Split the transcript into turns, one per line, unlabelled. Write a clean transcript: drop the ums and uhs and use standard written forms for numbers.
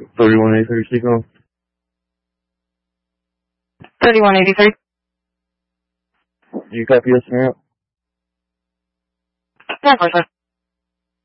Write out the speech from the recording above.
3183 signal.
3183.
You copy us now?
10-4, sir.